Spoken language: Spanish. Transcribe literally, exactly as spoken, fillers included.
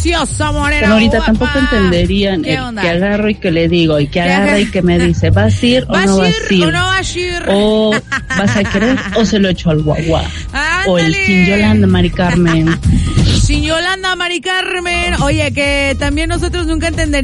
Preciosa morena. Pero ahorita guapa. tampoco entenderían ¿Qué el onda? que agarro y que le digo, y que ¿Qué agarra agarra? y que me dice, ¿vas a ir o ¿Vas no a vas a ir ir? o no vas a ir? O vas a querer o se lo echo al guagua. O el Ándale. sin Yolanda, Mari Carmen. Sin Yolanda, Mari Carmen. Oye, que también nosotros nunca entenderíamos